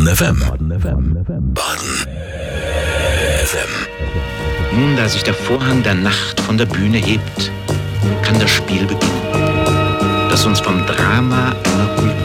Baden FM. Baden FM. Nun, da sich der Vorhang der Nacht von der Bühne hebt, kann das Spiel beginnen, das uns vom Drama einer